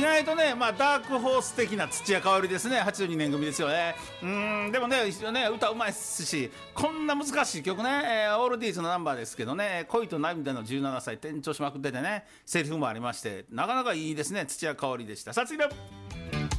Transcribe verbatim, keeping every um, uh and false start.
外とね、まあ、ダークホース的な土屋香織ですね。はちじゅうにねん組ですよね。うーんでもね一応ね歌うまいっすし、こんな難しい曲ね、えーオールディーズのナンバーですけどね、恋と涙のじゅうななさい転調しまくっててね、セリフもありまして、なかなかいいですね。土屋香織でした。さあ次の